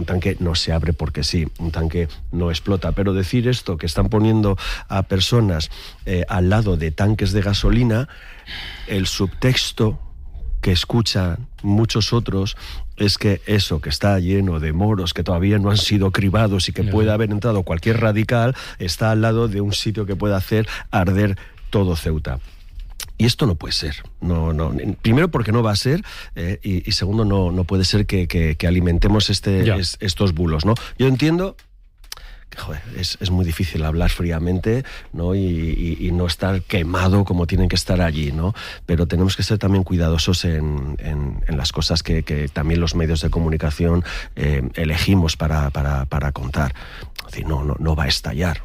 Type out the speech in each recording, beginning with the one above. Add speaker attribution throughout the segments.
Speaker 1: un tanque no se abre porque sí, un tanque no explota. Pero decir esto, que están poniendo a personas al lado de tanques de gasolina, el subtexto que escuchan muchos otros es que eso, que está lleno de moros que todavía no han sido cribados y que puede haber entrado cualquier radical, está al lado de un sitio que puede hacer arder todo Ceuta. Y esto no puede ser. No. Primero porque no va a ser, y segundo no puede ser que alimentemos estos bulos, ¿no? Yo entiendo que, joder, es muy difícil hablar fríamente, ¿no? Y no estar quemado como tienen que estar allí, ¿no? Pero tenemos que ser también cuidadosos en las cosas que también los medios de comunicación elegimos para contar. Es decir, no va a estallar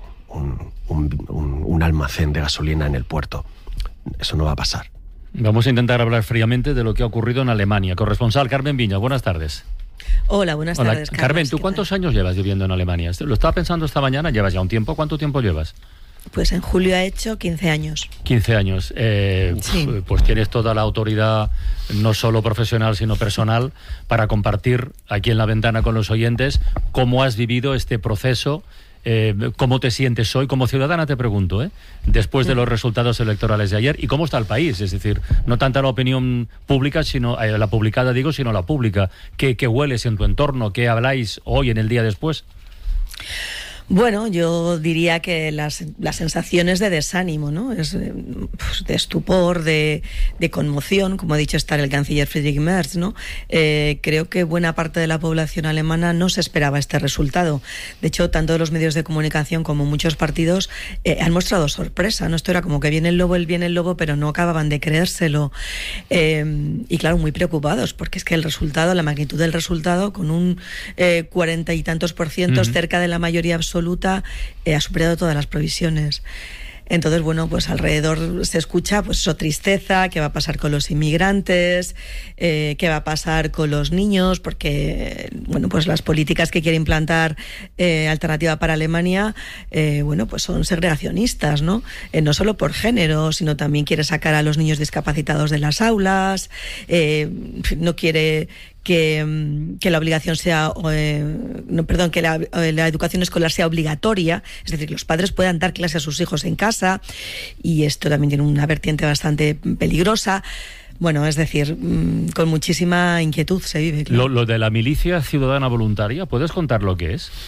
Speaker 1: un almacén de gasolina en el puerto. Eso no va a pasar.
Speaker 2: Vamos a intentar hablar fríamente de lo que ha ocurrido en Alemania. Corresponsal Carmen Viña, buenas tardes.
Speaker 3: Hola, buenas tardes.
Speaker 2: Carmen, ¿tú cuántos años llevas viviendo en Alemania? Lo estaba pensando esta mañana, llevas ya un tiempo. ¿Cuánto tiempo llevas?
Speaker 3: Pues en julio ha hecho 15 años.
Speaker 2: 15 años. Sí. Pues tienes toda la autoridad, no solo profesional, sino personal, para compartir aquí en La Ventana con los oyentes cómo has vivido este proceso. ¿Cómo te sientes hoy como ciudadana, te pregunto, después de los resultados electorales de ayer? ¿Y cómo está el país? Es decir, no tanta la opinión pública, sino la publicada, sino la pública. ¿Qué hueles en tu entorno? ¿Qué habláis hoy en el día después?
Speaker 3: Bueno, yo diría que las sensaciones de desánimo, ¿no? Es de estupor, de conmoción, como ha dicho estar el canciller Friedrich Merz, ¿no? Creo que buena parte de la población alemana no se esperaba este resultado. De hecho, tanto los medios de comunicación como muchos partidos han mostrado sorpresa, ¿no? Esto era como que viene el lobo, pero no acababan de creérselo. Y claro, muy preocupados, porque es que el resultado, la magnitud del resultado, con un 40 y tantos %, cerca de la mayoría absoluta, ha superado todas las previsiones. Entonces, bueno, pues alrededor se escucha, pues eso, tristeza, qué va a pasar con los inmigrantes, qué va a pasar con los niños, porque, bueno, pues las políticas que quiere implantar Alternativa para Alemania, bueno, pues son segregacionistas, ¿no? No solo por género, sino también quiere sacar a los niños discapacitados de las aulas, no quiere que la obligación sea, que la educación escolar sea obligatoria, es decir, que los padres puedan dar clase a sus hijos en casa, y esto también tiene una vertiente bastante peligrosa. Bueno, es decir, con muchísima inquietud se vive. Claro.
Speaker 2: Lo de la milicia ciudadana voluntaria, ¿puedes contar lo que es?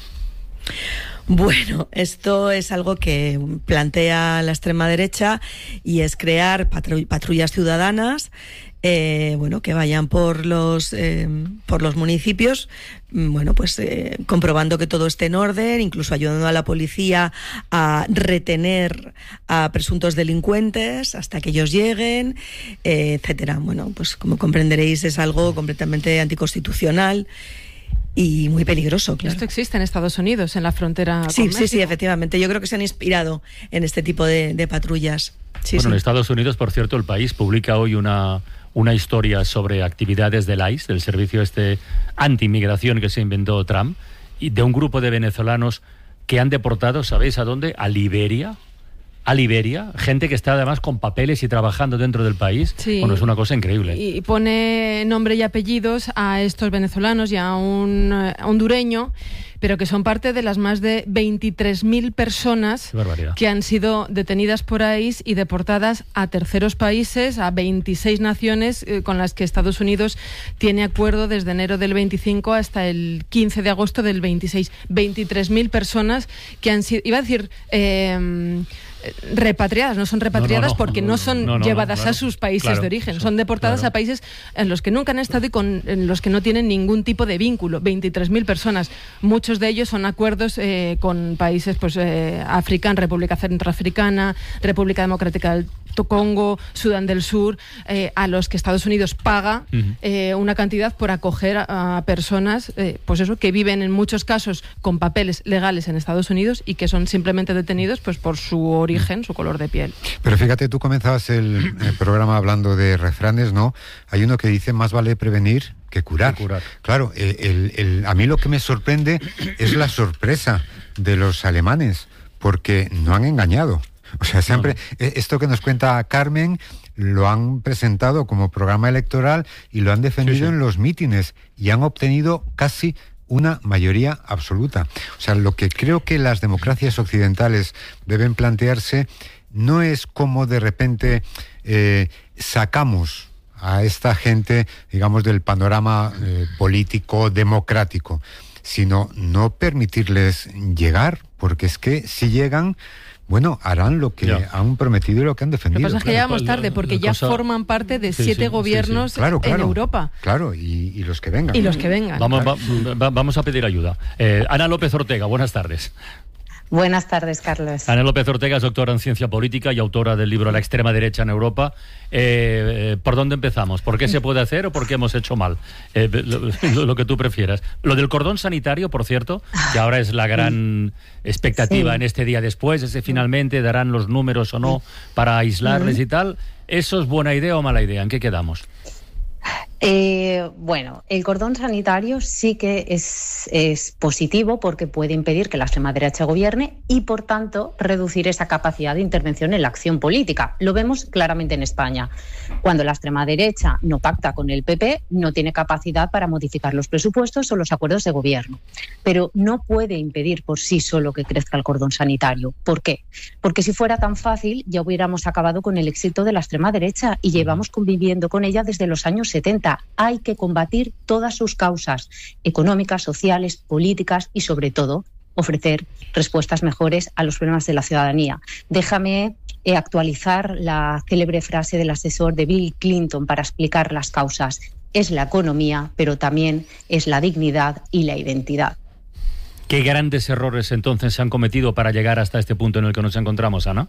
Speaker 3: Bueno, esto es algo que plantea la extrema derecha, y es crear patrullas ciudadanas, bueno, que vayan por los municipios, bueno, pues comprobando que todo esté en orden, incluso ayudando a la policía a retener a presuntos delincuentes hasta que ellos lleguen, etcétera. Bueno, pues como comprenderéis, es algo completamente anticonstitucional y muy peligroso, claro.
Speaker 4: Esto existe en Estados Unidos, en la frontera con México.
Speaker 3: Sí, efectivamente. Yo creo que se han inspirado en este tipo de patrullas.
Speaker 2: En Estados Unidos, por cierto, el país publica hoy una historia sobre actividades del ICE, del servicio anti-inmigración que se inventó Trump, y de un grupo de venezolanos que han deportado, ¿sabéis a dónde? A Liberia, gente que está además con papeles y trabajando dentro del país.
Speaker 4: Sí.
Speaker 2: Bueno, es una cosa increíble.
Speaker 4: Y pone nombre y apellidos a estos venezolanos y a un hondureño, pero que son parte de las más de 23.000 personas que han sido detenidas por ICE y deportadas a terceros países, a 26 naciones con las que Estados Unidos tiene acuerdo desde enero del 25 hasta el 15 de agosto del 26. 23.000 personas que han sido, iba a decir, repatriadas, no son repatriadas porque no son llevadas a sus países de origen, son deportadas a países en los que nunca han estado y en los que no tienen ningún tipo de vínculo. 23.000 personas, muchos de ellos son acuerdos con países, pues África, República Centroafricana, República Democrática del Congo, Sudán del Sur, a los que Estados Unidos paga una cantidad por acoger a personas, pues eso, que viven en muchos casos con papeles legales en Estados Unidos y que son simplemente detenidos pues por su origen, su color de piel.
Speaker 5: Pero fíjate, tú comenzabas el programa hablando de refranes, ¿no? Hay uno que dice, más vale prevenir que curar. Claro, a mí lo que me sorprende es la sorpresa de los alemanes, porque no han engañado. O sea, siempre esto que nos cuenta Carmen lo han presentado como programa electoral y lo han defendido en los mítines y han obtenido casi una mayoría absoluta. O sea, lo que creo que las democracias occidentales deben plantearse no es cómo de repente sacamos a esta gente, digamos, del panorama político democrático, sino no permitirles llegar, porque es que si llegan, bueno, harán lo que han prometido y lo que han defendido.
Speaker 4: Lo que pasa es que llegamos tarde, porque ya forman parte de 7 gobiernos en Europa.
Speaker 5: Claro, y los que vengan.
Speaker 4: Y los que vengan.
Speaker 2: Vamos a pedir ayuda. Ana López Ortega, buenas tardes.
Speaker 6: Buenas tardes, Carlos.
Speaker 2: Ana López Ortega es doctora en Ciencia Política y autora del libro La extrema derecha en Europa. ¿Por dónde empezamos? ¿Por qué se puede hacer o por qué hemos hecho mal? Lo que tú prefieras. Lo del cordón sanitario, por cierto, que ahora es la gran expectativa en este día después, ese finalmente darán los números o no para aislarles y tal. ¿Eso es buena idea o mala idea? ¿En qué quedamos?
Speaker 6: Bueno, el cordón sanitario sí que es positivo porque puede impedir que la extrema derecha gobierne y, por tanto, reducir esa capacidad de intervención en la acción política. Lo vemos claramente en España. Cuando la extrema derecha no pacta con el PP, no tiene capacidad para modificar los presupuestos o los acuerdos de gobierno. Pero no puede impedir por sí solo que crezca el cordón sanitario. ¿Por qué? Porque si fuera tan fácil, ya hubiéramos acabado con el éxito de la extrema derecha y llevamos conviviendo con ella desde los años 70. Hay que combatir todas sus causas económicas, sociales, políticas y, sobre todo, ofrecer respuestas mejores a los problemas de la ciudadanía. Déjame actualizar la célebre frase del asesor de Bill Clinton para explicar las causas. Es la economía, pero también es la dignidad y la identidad.
Speaker 2: ¿Qué grandes errores entonces se han cometido para llegar hasta este punto en el que nos encontramos, Ana?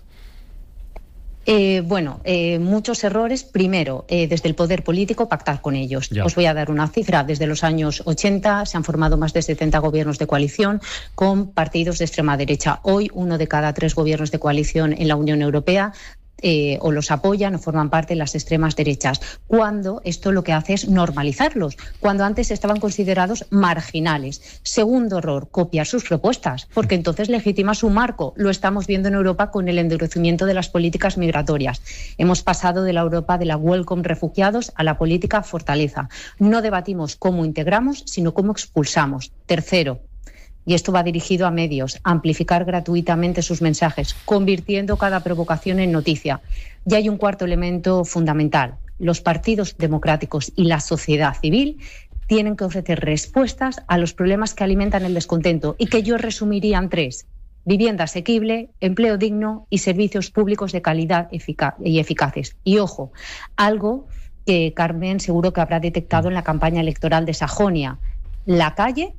Speaker 6: Muchos errores. Primero, desde el poder político, pactar con ellos. Os voy a dar una cifra. Desde los años 80 se han formado más de 70 gobiernos de coalición con partidos de extrema derecha. Hoy, 1 de cada 3 gobiernos de coalición en la Unión Europea o los apoyan o forman parte de las extremas derechas, cuando esto lo que hace es normalizarlos, cuando antes estaban considerados marginales. Segundo error, copiar sus propuestas, porque entonces legitima su marco. Lo estamos viendo en Europa con el endurecimiento de las políticas migratorias. Hemos pasado de la Europa de la welcome refugiados a la política fortaleza. No debatimos cómo integramos, sino cómo expulsamos. Tercero, y esto va dirigido a medios, amplificar gratuitamente sus mensajes, convirtiendo cada provocación en noticia. Y hay un cuarto elemento fundamental. Los partidos democráticos y la sociedad civil tienen que ofrecer respuestas a los problemas que alimentan el descontento y que yo resumiría en 3. Vivienda asequible, empleo digno y servicios públicos de calidad y eficaces. Y ojo, algo que Carmen seguro que habrá detectado en la campaña electoral de Sajonia. La calle.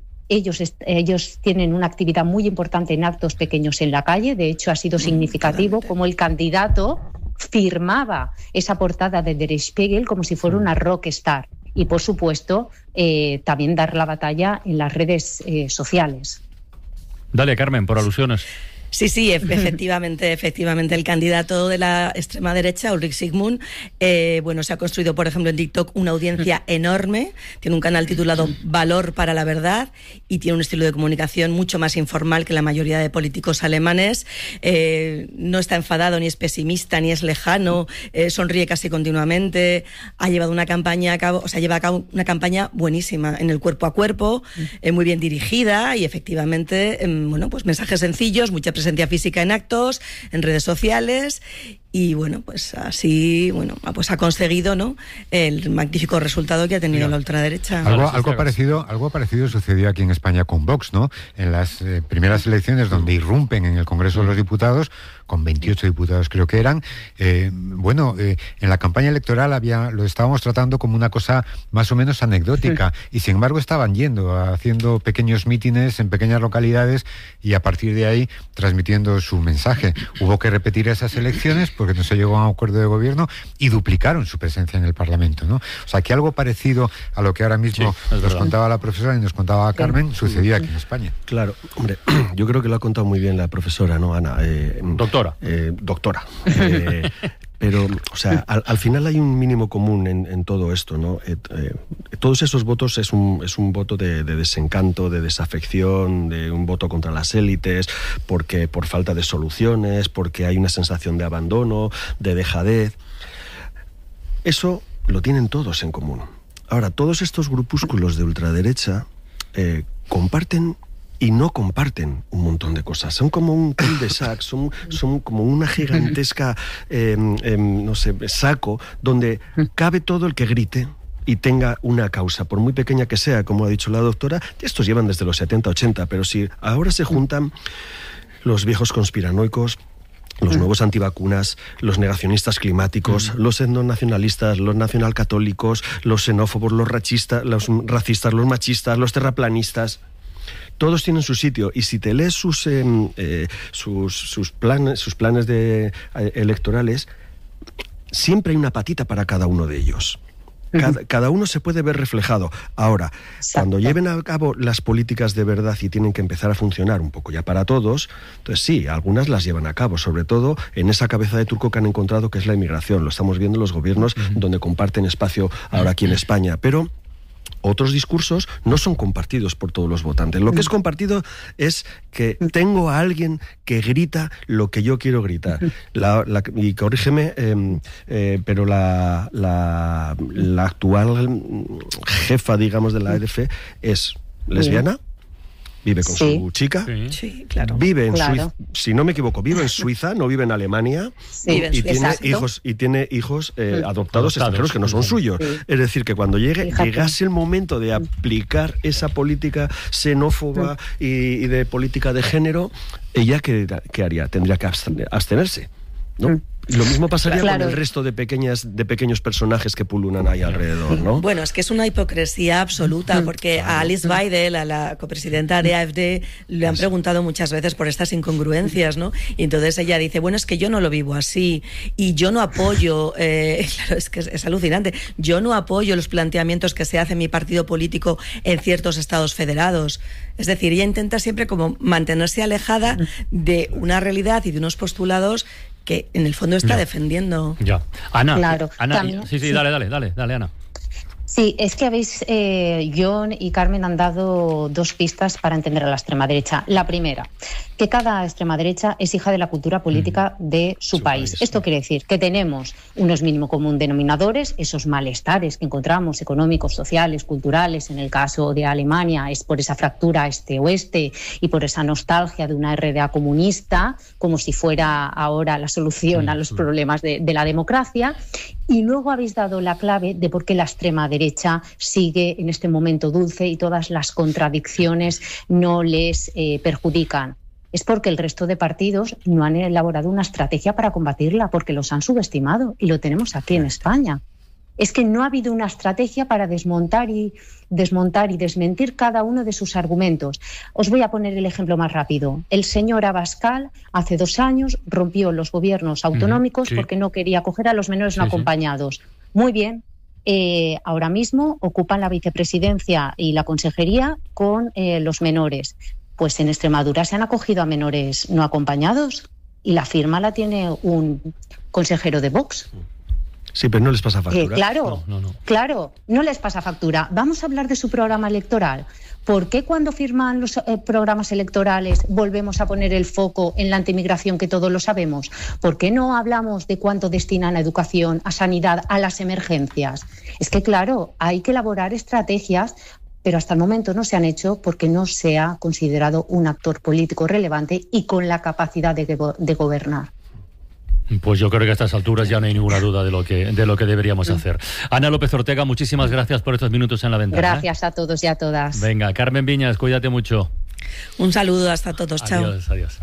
Speaker 6: Ellos tienen una actividad muy importante en actos pequeños en la calle. De hecho, ha sido significativo como el candidato firmaba esa portada de Der Spiegel como si fuera una rockstar. Y, por supuesto, también dar la batalla en las redes sociales.
Speaker 2: Dale, Carmen, por alusiones.
Speaker 3: Sí, efectivamente, el candidato de la extrema derecha, Ulrich Sigmund, se ha construido, por ejemplo, en TikTok una audiencia enorme, tiene un canal titulado Valor para la Verdad y tiene un estilo de comunicación mucho más informal que la mayoría de políticos alemanes. No está enfadado, ni es pesimista, ni es lejano, sonríe casi continuamente, ha llevado una campaña a cabo, lleva a cabo una campaña buenísima en el cuerpo a cuerpo, muy bien dirigida y efectivamente, mensajes sencillos, mucha presencia física en actos, en redes sociales y así ha conseguido, ¿no?, el magnífico resultado que ha tenido la ultraderecha.
Speaker 5: Algo parecido sucedió aquí en España con Vox, ¿no? En las primeras elecciones donde irrumpen en el Congreso de los Diputados, con 28 diputados creo que eran, en la campaña electoral lo estábamos tratando como una cosa más o menos anecdótica y sin embargo estaban haciendo pequeños mítines en pequeñas localidades y a partir de ahí transmitiendo su mensaje. Hubo que repetir esas elecciones porque no se llegó a un acuerdo de gobierno y duplicaron su presencia en el Parlamento, ¿no? O sea, que algo parecido a lo que ahora mismo nos contaba la profesora y nos contaba Carmen sucedía aquí en España.
Speaker 1: Claro, hombre, yo creo que lo ha contado muy bien la profesora, ¿no, Ana?
Speaker 2: Doctora.
Speaker 1: Pero, al final hay un mínimo común en todo esto, ¿no? Todos esos votos es un voto de desencanto, de desafección, de un voto contra las élites, porque por falta de soluciones, porque hay una sensación de abandono, de dejadez. Eso lo tienen todos en común. Ahora, todos estos grupúsculos de ultraderecha comparten y no comparten un montón de cosas. Son como un cul-de-sac, son como una gigantesca, no sé, saco donde cabe todo el que grite y tenga una causa, por muy pequeña que sea, como ha dicho la doctora. Estos llevan desde los 70, 80, pero si ahora se juntan los viejos conspiranoicos, los nuevos antivacunas, los negacionistas climáticos, los etnonacionalistas, los nacionalcatólicos, los xenófobos, los racistas, los machistas, los terraplanistas, todos tienen su sitio, y si te lees sus planes electorales, siempre hay una patita para cada uno de ellos. Cada uno se puede ver reflejado. Ahora, cuando lleven a cabo las políticas de verdad y tienen que empezar a funcionar un poco ya para todos, entonces sí, algunas las llevan a cabo, sobre todo en esa cabeza de turco que han encontrado, que es la inmigración. Lo estamos viendo en los gobiernos donde comparten espacio ahora aquí en España, pero otros discursos no son compartidos por todos los votantes. Lo que es compartido es que tengo a alguien que grita lo que yo quiero gritar. Y corrígeme, pero la actual jefa, digamos, de la ADF es lesbiana, vive con su chica,
Speaker 3: sí, claro.
Speaker 1: Vive en Suiza, si no me equivoco, vive en Suiza, no vive en Alemania, y tiene hijos adoptados extranjeros que no son suyos. Sí. Es decir, que cuando llegase el momento de aplicar esa política xenófoba y de política de género, ¿ella qué haría? Tendría que abstenerse, ¿no? Lo mismo pasaría con el resto de pequeños personajes que pululan ahí alrededor, ¿no?
Speaker 3: Bueno, es que es una hipocresía absoluta, porque a Alice Weidel, a la copresidenta de AfD, le han preguntado muchas veces por estas incongruencias, ¿no? Y entonces ella dice, bueno, es que yo no lo vivo así, y yo no apoyo, claro, es que es alucinante, yo no apoyo los planteamientos que se hace en mi partido político en ciertos estados federados. Es decir, ella intenta siempre como mantenerse alejada de una realidad y de unos postulados que en el fondo está defendiendo.
Speaker 2: Ya. Ana,
Speaker 6: claro,
Speaker 2: Ana,
Speaker 6: también,
Speaker 2: sí, dale, Ana.
Speaker 6: Sí, es que John y Carmen han dado dos pistas para entender a la extrema derecha. La primera, que cada extrema derecha es hija de la cultura política de su país. Esto quiere decir que tenemos unos mínimo común denominadores, esos malestares que encontramos económicos, sociales, culturales. En el caso de Alemania es por esa fractura este-oeste y por esa nostalgia de una RDA comunista, como si fuera ahora la solución a los problemas de la democracia. Y luego habéis dado la clave de por qué la extrema derecha sigue en este momento dulce y todas las contradicciones no les perjudican. Es porque el resto de partidos no han elaborado una estrategia para combatirla, porque los han subestimado, y lo tenemos aquí en España. Es que no ha habido una estrategia para desmontar y desmentir cada uno de sus argumentos. Os voy a poner el ejemplo más rápido. El señor Abascal hace 2 años rompió los gobiernos autonómicos porque no quería acoger a los menores no acompañados. Muy bien. Ahora mismo ocupan la vicepresidencia y la consejería con los menores. Pues en Extremadura se han acogido a menores no acompañados y la firma la tiene un consejero de Vox.
Speaker 1: Sí, pero no les pasa factura.
Speaker 6: Claro, no les pasa factura. Vamos a hablar de su programa electoral. ¿Por qué cuando firman los programas electorales volvemos a poner el foco en la antimigración, que todos lo sabemos? ¿Por qué no hablamos de cuánto destinan a educación, a sanidad, a las emergencias? Es que, claro, hay que elaborar estrategias, pero hasta el momento no se han hecho porque no se ha considerado un actor político relevante y con la capacidad de gobernar.
Speaker 2: Pues yo creo que a estas alturas ya no hay ninguna duda de lo que deberíamos hacer. Ana López Ortega, muchísimas gracias por estos minutos en La Ventana.
Speaker 6: Gracias a todos y a todas.
Speaker 2: Venga, Carmen Viñas, cuídate mucho.
Speaker 3: Un saludo hasta todos, chao.
Speaker 2: Adiós.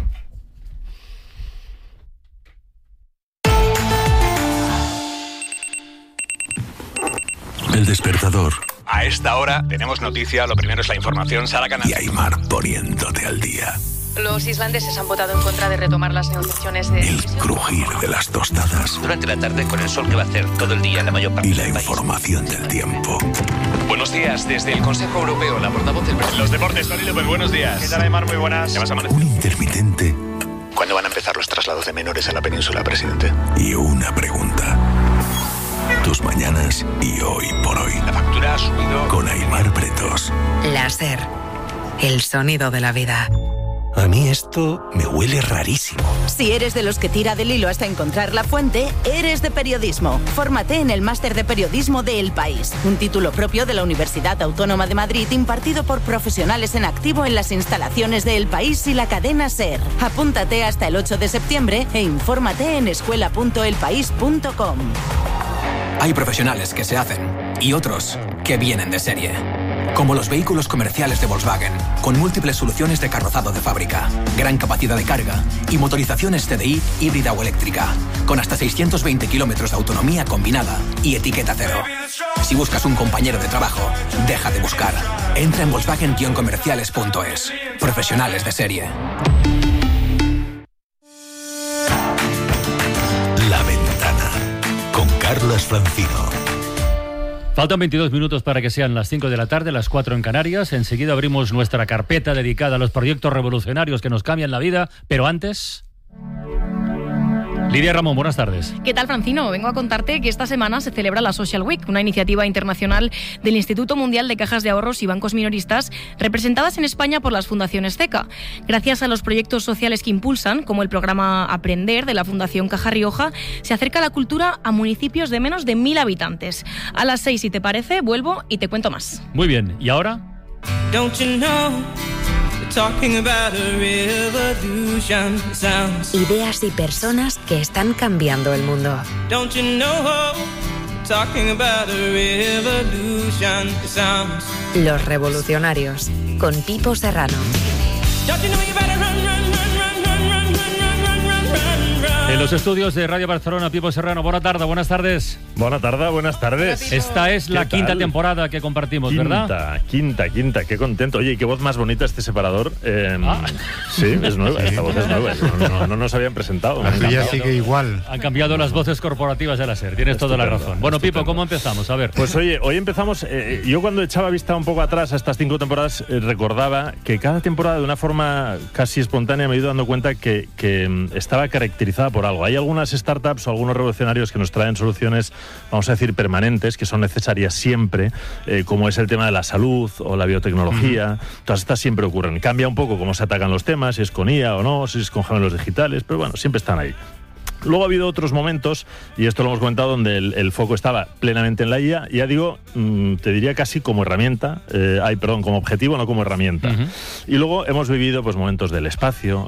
Speaker 7: El despertador.
Speaker 8: A esta hora tenemos noticia, lo primero es la información, Sara Canal.
Speaker 7: Y Aimar poniéndote al día.
Speaker 9: Los islandeses han votado en contra de retomar las negociaciones de...
Speaker 7: El crujir de las tostadas.
Speaker 10: Durante la tarde, con el sol que va a hacer todo el día en la mayor parte
Speaker 7: y
Speaker 10: del
Speaker 7: la
Speaker 10: país.
Speaker 7: Información del tiempo.
Speaker 8: Buenos días, desde el Consejo Europeo, la portavoz del presidente. Los deportes, Tony López, buenos días.
Speaker 11: ¿Qué tal, Aymar? Muy buenas.
Speaker 8: ¿Qué vas a amanecer?
Speaker 7: Un intermitente.
Speaker 8: ¿Cuándo van a empezar los traslados de menores a la península, presidente?
Speaker 7: Y una pregunta. Tus mañanas y hoy por hoy.
Speaker 8: La factura ha subido.
Speaker 7: Con Aimar Pretos.
Speaker 12: Láser. El sonido de la vida.
Speaker 7: A mí esto me huele rarísimo.
Speaker 11: Si eres de los que tira del hilo hasta encontrar la fuente, eres de periodismo. Fórmate en el Máster de Periodismo de El País, un título propio de la Universidad Autónoma de Madrid impartido por profesionales en activo en las instalaciones de El País y la cadena SER. Apúntate hasta el 8 de septiembre e infórmate en escuela.elpaís.com.
Speaker 12: Hay profesionales que se hacen y otros que vienen de serie. Como los vehículos comerciales de Volkswagen, con múltiples soluciones de carrozado de fábrica, gran capacidad de carga y motorizaciones TDI híbrida o eléctrica, con hasta 620 kilómetros de autonomía combinada y etiqueta cero. Si buscas un compañero de trabajo, deja de buscar. Entra en Volkswagen-comerciales.es. Profesionales de serie.
Speaker 7: La Ventana, con Carlas Francino.
Speaker 2: Faltan 22 minutos para que sean las 5 de la tarde, las 4 en Canarias. Enseguida abrimos nuestra carpeta dedicada a los proyectos revolucionarios que nos cambian la vida, pero antes... Lidia Ramón, buenas tardes.
Speaker 9: ¿Qué tal, Francino? Vengo a contarte que esta semana se celebra la Social Week, una iniciativa internacional del Instituto Mundial de Cajas de Ahorros y Bancos Minoristas, representadas en España por las fundaciones CECA. Gracias a los proyectos sociales que impulsan, como el programa Aprender de la Fundación Caja Rioja, se acerca la cultura a municipios de menos de 1.000 habitantes. A las 6, si te parece, vuelvo y te cuento más.
Speaker 2: Muy bien, ¿y ahora?
Speaker 13: Don't you know? Talking about a revolution sounds.
Speaker 14: Ideas y personas que están cambiando el mundo.
Speaker 13: Don't you know? Talking about a revolution sounds.
Speaker 14: Los revolucionarios, con Pipo Serrano.
Speaker 13: Don't you know you better run, run, run, run, run, run, run, run, run, run.
Speaker 2: En los estudios de Radio Barcelona, Pipo Serrano, buenas tardes.
Speaker 15: Buenas tardes.
Speaker 2: Esta es la quinta temporada que compartimos, ¿verdad?
Speaker 15: Quinta, qué contento. Oye, y qué voz más bonita este separador. Sí, es nueva, esta voz es nueva. No nos habían presentado.
Speaker 5: La tuya sigue igual.
Speaker 2: Han cambiado las voces corporativas de la SER, tienes toda la razón. Bueno, Pipo, ¿cómo empezamos? A ver.
Speaker 15: Pues oye, hoy empezamos, yo cuando echaba vista un poco atrás a estas 5 temporadas, recordaba que cada temporada de una forma casi espontánea me he ido dando cuenta que estaba caracterizada por algo. Hay algunas startups o algunos revolucionarios que nos traen soluciones, vamos a decir, permanentes, que son necesarias siempre, como es el tema de la salud o la biotecnología. Todas estas siempre ocurren. Cambia un poco cómo se atacan los temas, si es con IA o no, si es con gemelos digitales, pero bueno, siempre están ahí. Luego ha habido otros momentos, y esto lo hemos comentado, donde el foco estaba plenamente en la IA, ya digo, te diría casi como herramienta, como objetivo, no como herramienta. Y luego hemos vivido pues momentos del espacio,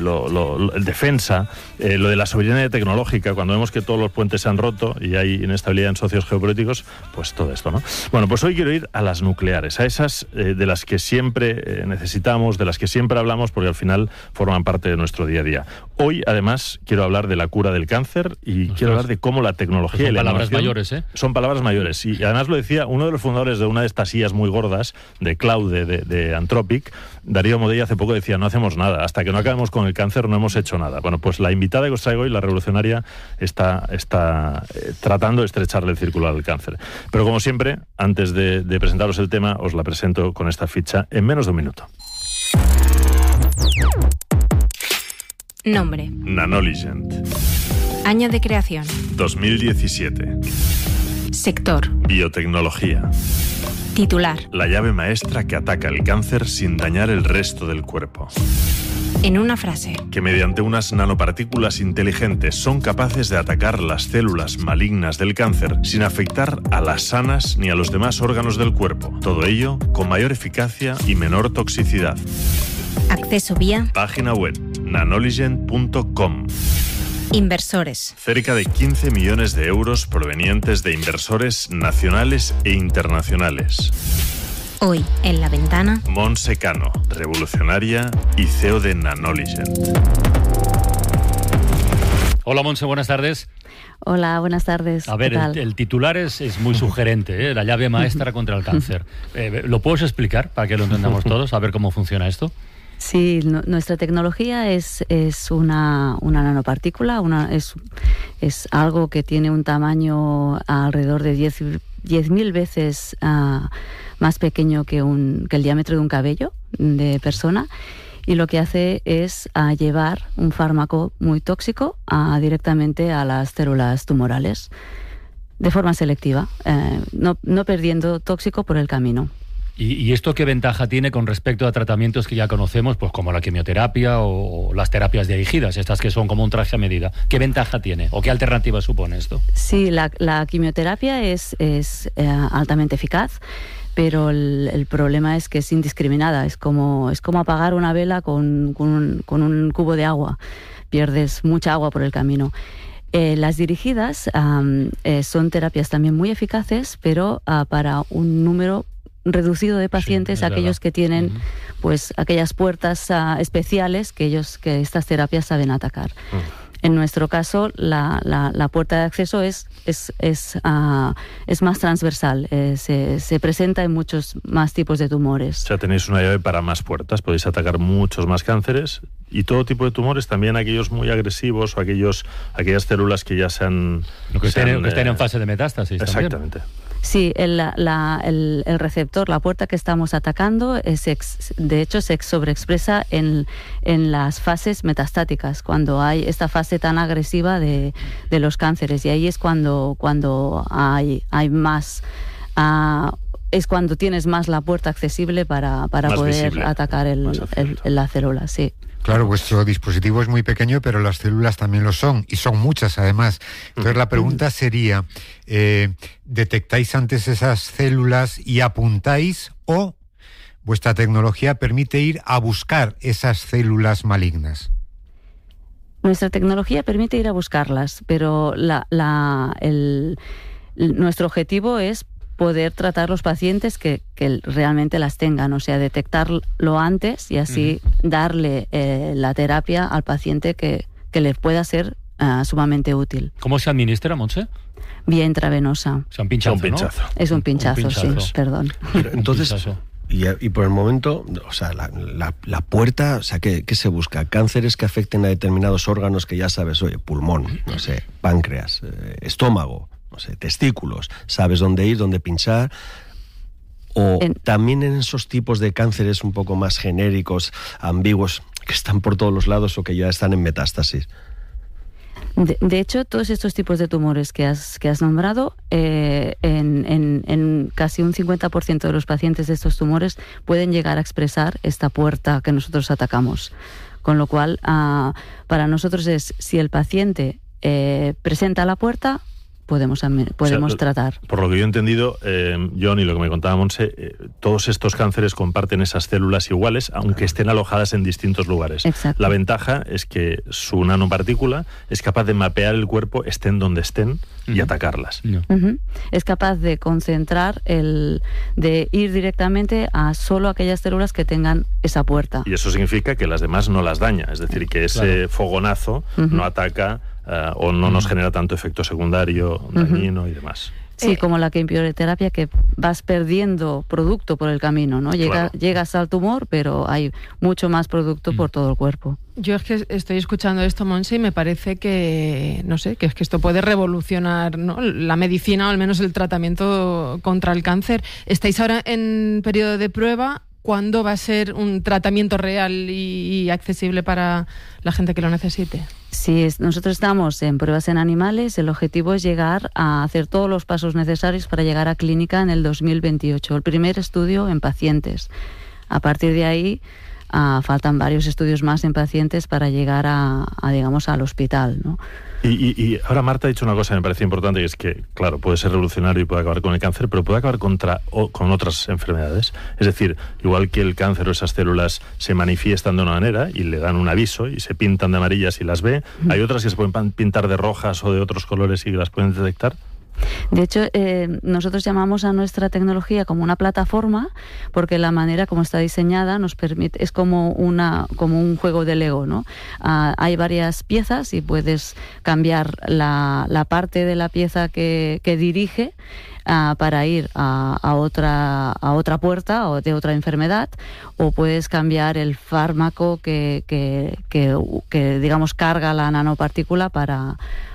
Speaker 15: el defensa, lo de la soberanía tecnológica, cuando vemos que todos los puentes se han roto y hay inestabilidad en socios geopolíticos, pues todo esto, ¿no? Bueno, pues hoy quiero ir a las nucleares, a esas de las que siempre necesitamos, de las que siempre hablamos, porque al final forman parte de nuestro día a día. Hoy, además, quiero hablar de la cura del cáncer y quiero hablar de cómo la tecnología y la
Speaker 2: palabras
Speaker 15: innovación
Speaker 2: mayores, ¿eh?
Speaker 15: Son palabras mayores. Y además lo decía uno de los fundadores de una de estas sillas muy gordas, de Cloud, de Anthropic, Darío Modella, hace poco decía, no hacemos nada, hasta que no acabemos con el cáncer no hemos hecho nada. Bueno, pues la invitada que os traigo hoy, la revolucionaria, está tratando de estrecharle el círculo al cáncer. Pero como siempre, antes de presentaros el tema, os la presento con esta ficha en menos de un minuto.
Speaker 16: Nombre:
Speaker 15: Nanoligent.
Speaker 16: Año de creación:
Speaker 15: 2017.
Speaker 16: Sector:
Speaker 15: biotecnología.
Speaker 16: Titular:
Speaker 15: la llave maestra que ataca el cáncer sin dañar el resto del cuerpo.
Speaker 16: En una frase:
Speaker 15: que mediante unas nanopartículas inteligentes son capaces de atacar las células malignas del cáncer sin afectar a las sanas ni a los demás órganos del cuerpo. Todo ello con mayor eficacia y menor toxicidad.
Speaker 16: Acceso vía
Speaker 15: página web nanoligent.com.
Speaker 16: Inversores:
Speaker 15: cerca de 15 millones de euros provenientes de inversores nacionales e internacionales.
Speaker 16: Hoy, en La Ventana,
Speaker 15: Montse Cano, revolucionaria y CEO de Nanoligent.
Speaker 2: Hola, Montse, buenas tardes.
Speaker 17: Hola, buenas tardes.
Speaker 2: A ver, el titular es muy sugerente, ¿eh? La llave maestra contra el cáncer. ¿Lo puedes explicar para que lo entendamos todos? A ver cómo funciona esto.
Speaker 17: Sí, nuestra tecnología es una nanopartícula, es algo que tiene un tamaño alrededor de 10.000 veces más pequeño que el diámetro de un cabello de persona, y lo que hace es llevar un fármaco muy tóxico directamente a las células tumorales de forma selectiva, no perdiendo tóxico por el camino.
Speaker 2: ¿Y esto qué ventaja tiene con respecto a tratamientos que ya conocemos, pues como la quimioterapia o las terapias dirigidas, estas que son como un traje a medida? ¿Qué ventaja tiene o qué alternativa supone esto?
Speaker 17: Sí, la quimioterapia es altamente eficaz, pero el problema es que es indiscriminada. Es como apagar una vela con un cubo de agua. Pierdes mucha agua por el camino. Las dirigidas son terapias también muy eficaces, pero para un número reducido de pacientes, aquellos que tienen pues aquellas puertas especiales que estas terapias saben atacar. En nuestro caso, la puerta de acceso es más transversal, se presenta en muchos más tipos de tumores.
Speaker 15: O sea, tenéis una llave para más puertas, podéis atacar muchos más cánceres y todo tipo de tumores, también aquellos muy agresivos o aquellas células que ya sean...
Speaker 2: que estén en fase de metástasis.
Speaker 15: Exactamente.
Speaker 2: También.
Speaker 17: Sí, el receptor, la puerta que estamos atacando, de hecho se sobreexpresa en las fases metastáticas, cuando hay esta fase tan agresiva de los cánceres, y ahí es cuando hay más... es cuando tienes más la puerta accesible para poder visible, atacar la célula, sí.
Speaker 5: Claro, vuestro dispositivo es muy pequeño, pero las células también lo son, y son muchas además. Entonces la pregunta sería, ¿detectáis antes esas células y apuntáis, o vuestra tecnología permite ir a buscar esas células malignas?
Speaker 17: Nuestra tecnología permite ir a buscarlas, pero nuestro objetivo es poder tratar los pacientes que realmente las tengan, o sea, detectarlo antes y así darle la terapia al paciente que le pueda ser sumamente útil.
Speaker 2: ¿Cómo se administra, Montse?
Speaker 17: Vía intravenosa.
Speaker 2: O sea, un pinchazo, ¿no?
Speaker 17: Es un pinchazo, sí, perdón.
Speaker 1: Entonces, y por el momento, o sea, la puerta, o sea, ¿qué se busca? Cánceres que afecten a determinados órganos que ya sabes, oye, pulmón, no sé, páncreas, estómago, no sé, testículos, sabes dónde ir, dónde pinchar, o también en esos tipos de cánceres un poco más genéricos, ambiguos, que están por todos los lados o que ya están en metástasis.
Speaker 17: De hecho, todos estos tipos de tumores que has nombrado, en casi un 50% de los pacientes de estos tumores pueden llegar a expresar esta puerta que nosotros atacamos. Con lo cual, para nosotros es, si el paciente presenta la puerta, podemos tratar. Por
Speaker 15: lo que yo he entendido, John, y lo que me contaba Montse, todos estos cánceres comparten esas células iguales, aunque estén alojadas en distintos lugares.
Speaker 17: Exacto.
Speaker 15: La ventaja es que su nanopartícula es capaz de mapear el cuerpo, estén donde estén, y atacarlas.
Speaker 17: Es capaz de concentrar, de ir directamente a solo aquellas células que tengan esa puerta.
Speaker 15: Y eso significa que las demás no las daña, es decir, que ese fogonazo no ataca o no nos genera tanto efecto secundario, dañino y demás.
Speaker 17: Sí, como la quimioterapia, que vas perdiendo producto por el camino, ¿no? Llegas al tumor, pero hay mucho más producto por todo el cuerpo.
Speaker 4: Yo es que estoy escuchando esto, Montse, y me parece que, no sé, que es que esto puede revolucionar, ¿no?, la medicina, o al menos el tratamiento contra el cáncer. Estáis ahora en periodo de prueba. ¿Cuándo va a ser un tratamiento real y accesible para la gente que lo necesite?
Speaker 17: Sí, nosotros estamos en pruebas en animales. El objetivo es llegar a hacer todos los pasos necesarios para llegar a clínica en el 2028. El primer estudio en pacientes. A partir de ahí faltan varios estudios más en pacientes para llegar digamos, al hospital, ¿no?
Speaker 15: Y ahora Marta ha dicho una cosa que me parece importante, y es que, claro, puede ser revolucionario y puede acabar con el cáncer, pero puede acabar con otras enfermedades. Es decir, igual que el cáncer o esas células se manifiestan de una manera y le dan un aviso y se pintan de amarillas y las ve, hay otras que se pueden pintar de rojas o de otros colores y las pueden detectar.
Speaker 17: De hecho, nosotros llamamos a nuestra tecnología como una plataforma, porque la manera como está diseñada nos permite, es como un juego de Lego, ¿no? Hay varias piezas y puedes cambiar la parte de la pieza que dirige para ir a otra puerta o de otra enfermedad, o puedes cambiar el fármaco que digamos carga la nanopartícula para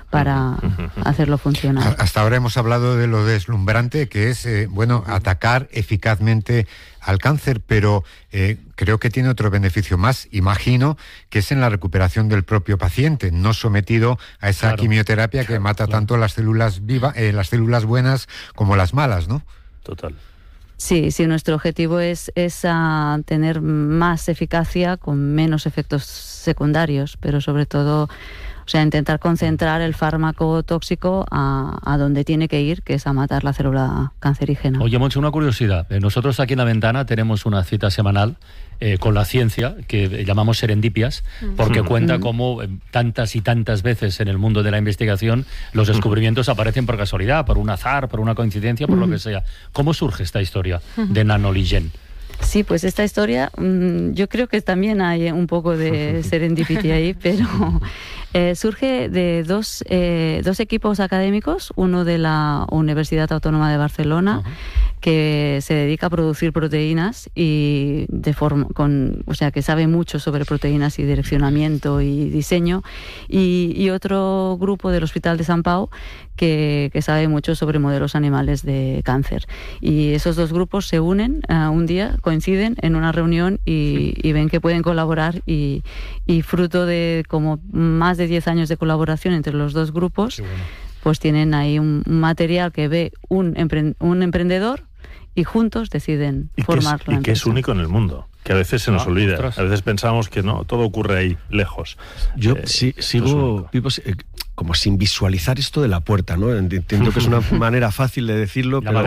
Speaker 17: hacerlo funcionar.
Speaker 5: Hasta ahora hemos hablado de lo deslumbrante que es, atacar eficazmente al cáncer, pero creo que tiene otro beneficio más, imagino, que es en la recuperación del propio paciente, no sometido a esa quimioterapia que mata tanto las células vivas, las células buenas como las malas, ¿no?
Speaker 15: Total.
Speaker 17: Sí, nuestro objetivo es tener más eficacia con menos efectos secundarios, pero sobre todo, o sea, intentar concentrar el fármaco tóxico a donde tiene que ir, que es a matar la célula cancerígena.
Speaker 2: Oye, Montse, una curiosidad. Nosotros aquí en La Ventana tenemos una cita semanal con la ciencia, que llamamos Serendipias, porque cuenta cómo tantas y tantas veces en el mundo de la investigación los descubrimientos aparecen por casualidad, por un azar, por una coincidencia, por lo que sea. ¿Cómo surge esta historia de Nanoligen?
Speaker 17: Sí, pues esta historia, yo creo que también hay un poco de serendipity ahí, pero surge de dos equipos académicos, uno de la Universidad Autónoma de Barcelona, que se dedica a producir proteínas y o sea, que sabe mucho sobre proteínas y direccionamiento y diseño, y otro grupo del Hospital de Sant Pau que sabe mucho sobre modelos animales de cáncer. Y esos dos grupos se unen un día, coinciden en una reunión y ven que pueden colaborar, y fruto de como más de 10 años de colaboración entre los dos grupos, pues tienen ahí un material que ve un emprendedor y juntos deciden formar la empresa.
Speaker 15: Y que es único en el mundo, que a veces se nos olvida. A veces pensamos que no, todo ocurre ahí, lejos.
Speaker 1: Yo sigo, Pipo, como sin visualizar esto de la puerta, ¿no? Entiendo que es una manera fácil de decirlo, pero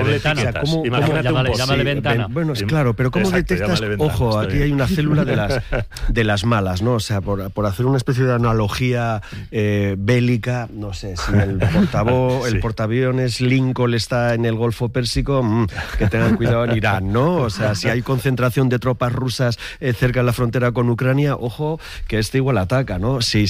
Speaker 2: llámale ventana.
Speaker 1: Bueno, es claro, pero ¿cómo detectas? Ojo, aquí hay una célula de las malas, ¿no? O sea, por hacer una especie de analogía bélica, no sé, si el portaaviones Lincoln está en el Golfo Pérsico, que tengan cuidado en Irán, ¿no? O sea, si hay concentración de tropas rusas cerca de la frontera con Ucrania, ojo, que igual ataca, ¿no? Si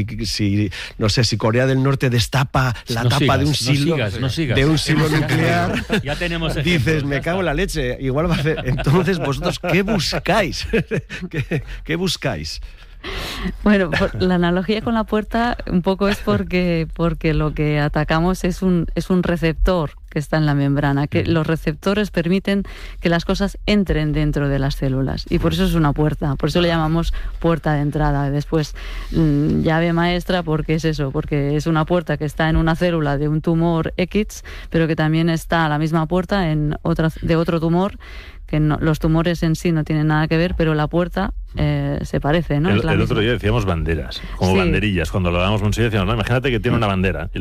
Speaker 1: no sé, si Corea del Norte destapa la tapa de un silo nuclear,
Speaker 2: ya tenemos
Speaker 1: dices, me cago en la leche, igual va a hacer. Entonces, vosotros, ¿qué buscáis? ¿Qué buscáis?
Speaker 17: Bueno, la analogía con la puerta un poco es porque lo que atacamos es un receptor que está en la membrana, que los receptores permiten que las cosas entren dentro de las células, y por eso es una puerta, por eso le llamamos puerta de entrada. Después, llave maestra, porque es eso, porque es una puerta que está en una célula de un tumor X, pero que también está a la misma puerta de otro tumor, que los tumores en sí no tienen nada que ver, pero la puerta se parece, ¿no?
Speaker 15: El otro día decíamos banderas, como banderillas. Cuando lo dábamos un sitio decíamos, no, imagínate que tiene una bandera, y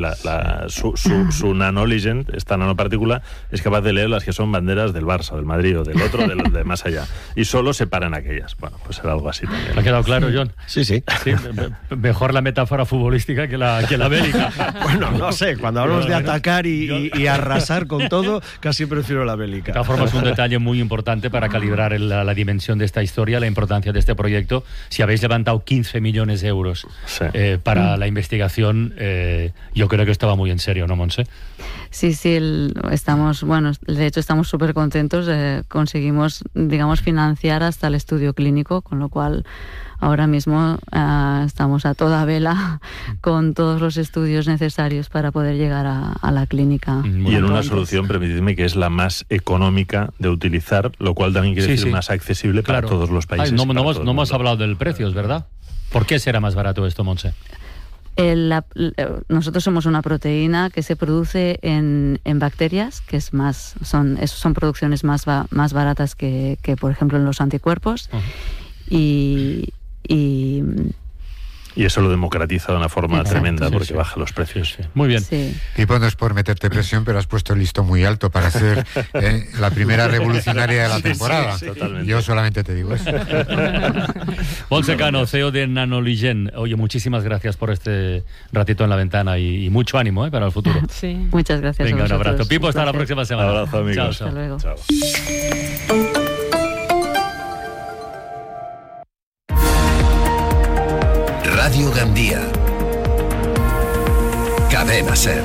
Speaker 15: su Nanoligen, esta nanopartícula, es capaz de leer las que son banderas del Barça, del Madrid o del otro, de más allá. Y solo separan aquellas. Bueno, pues era algo así también.
Speaker 2: ¿Ha quedado claro, John?
Speaker 1: Sí.
Speaker 2: Mejor la metáfora futbolística que la bélica.
Speaker 1: Bueno, no sé, cuando hablamos de atacar y arrasar con todo, casi prefiero la bélica.
Speaker 2: De todas formas, un detalle muy importante para calibrar la dimensión de esta historia, la importancia de este proyecto. Si habéis levantado 15 millones de euros para la investigación, yo creo que estaba muy en serio, ¿no, Montse?
Speaker 17: Sí, estamos súper contentos. Conseguimos, digamos, financiar hasta el estudio clínico, con lo cual ahora mismo estamos a toda vela con todos los estudios necesarios para poder llegar a la clínica.
Speaker 15: Y en una solución, permitidme, que es la más económica de utilizar, lo cual también quiere decir más accesible para todos los países.
Speaker 2: No hemos hablado del precio, es verdad. ¿Por qué será más barato esto, Montse?
Speaker 17: Nosotros somos una proteína que se produce en bacterias, que son producciones más baratas que, por ejemplo, en los anticuerpos. Y
Speaker 15: eso lo democratiza de una forma tremenda, porque baja los precios.
Speaker 2: Muy bien.
Speaker 5: Y no es por meterte presión, pero has puesto el listón muy alto para ser la primera revolucionaria de la temporada. Yo solamente te digo eso.
Speaker 2: Montse Cano, CEO de Nanoligen. Oye, muchísimas gracias por este ratito en La Ventana y mucho ánimo para el futuro.
Speaker 17: Sí. Muchas gracias.
Speaker 2: Venga, un abrazo. Pipo, hasta la próxima semana.
Speaker 15: Un abrazo, amigos.
Speaker 17: Chao. Hasta luego.
Speaker 15: Chao.
Speaker 7: Radio Gandía. Cadena Ser.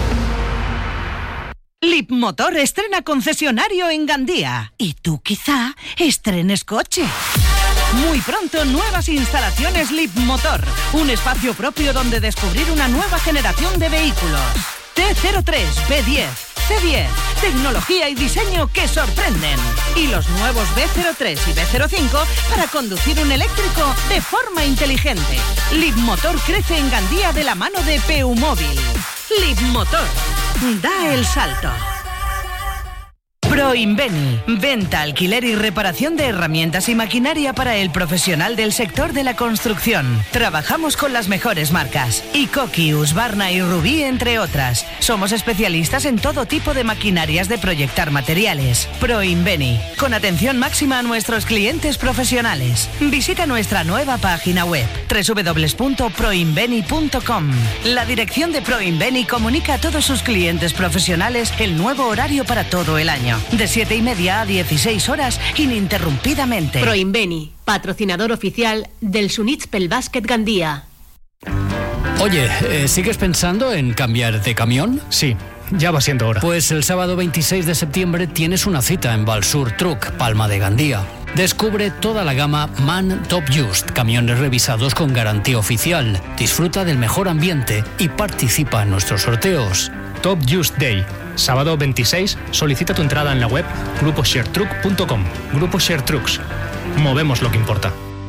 Speaker 18: Leapmotor estrena concesionario en Gandía. Y tú quizá estrenes coche. Muy pronto, nuevas instalaciones Leapmotor. Un espacio propio donde descubrir una nueva generación de vehículos. T03, B10, C10. Tecnología y diseño que sorprenden. Y los nuevos B03 y B05 para conducir un eléctrico de forma inteligente. Leapmotor crece en Gandía de la mano de PU Móvil. Leapmotor. Da el salto. Proinveni, venta, alquiler y reparación de herramientas y maquinaria para el profesional del sector de la construcción. Trabajamos con las mejores marcas, Ikoki, Husqvarna y Rubí, entre otras. Somos especialistas en todo tipo de maquinarias de proyectar materiales. Proinveni, con atención máxima a nuestros clientes profesionales. Visita nuestra nueva página web, www.proinveni.com. La dirección de Proinveni comunica a todos sus clientes profesionales el nuevo horario para todo el año. De 7:30 a 16 horas, ininterrumpidamente.
Speaker 19: Proinveni, patrocinador oficial del Sunitspel Basket Gandía.
Speaker 20: Oye, ¿sigues pensando en cambiar de camión?
Speaker 21: Sí, ya va siendo hora.
Speaker 20: Pues el sábado 26 de septiembre tienes una cita en Valsur Truck, Palma de Gandía. Descubre toda la gama MAN Top Just, camiones revisados con garantía oficial. Disfruta del mejor ambiente y participa en nuestros sorteos.
Speaker 21: Top Just Day, sábado 26, solicita tu entrada en la web gruposharetruck.com. Grupo Share Trucks. Movemos lo que importa.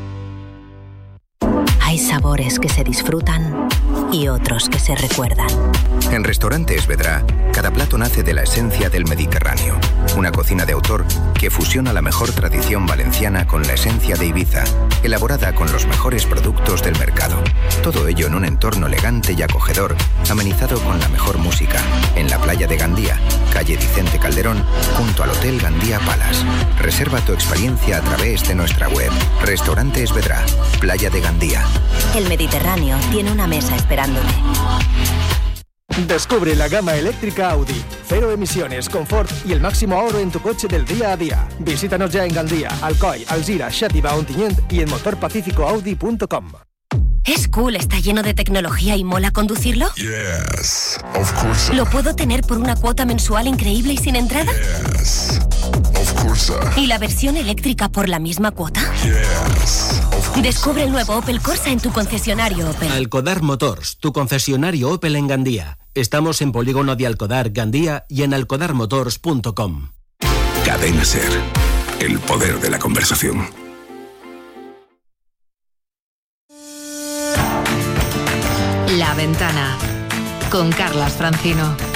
Speaker 22: Hay sabores que se disfrutan y otros que se recuerdan.
Speaker 23: En Restaurantes Vedrà, cada plato nace de la esencia del Mediterráneo. Una cocina de autor que fusiona la mejor tradición valenciana con la esencia de Ibiza, elaborada con los mejores productos del mercado. Todo ello en un entorno elegante y acogedor, amenizado con la mejor música, en la playa de Gandía, calle Vicente Calderón, junto al Hotel Gandía Palace. Reserva tu experiencia a través de nuestra web. Restaurantes Vedrà, Playa de Gandía.
Speaker 22: El Mediterráneo tiene una mesa esperándote.
Speaker 24: Descubre la gama eléctrica Audi. Cero emisiones, confort y el máximo ahorro en tu coche del día a día. Visítanos ya en Gandía, Alcoy, Alzira, Xàtiva, Ontinyent y en motorpacificoaudi.com.
Speaker 25: ¿Es cool, está lleno de tecnología y mola conducirlo?
Speaker 26: Yes, of course.
Speaker 25: ¿Lo puedo tener por una cuota mensual increíble y sin entrada?
Speaker 26: Yes, of course.
Speaker 25: ¿Y la versión eléctrica por la misma cuota?
Speaker 26: Yes, of course.
Speaker 25: Descubre el nuevo Opel Corsa en tu concesionario Opel.
Speaker 27: Alcodar Motors, tu concesionario Opel en Gandía. Estamos en Polígono de Alcodar, Gandía y en alcodarmotors.com.
Speaker 7: Cadena SER, el poder de la conversación.
Speaker 14: La Ventana, con Carlas Francino.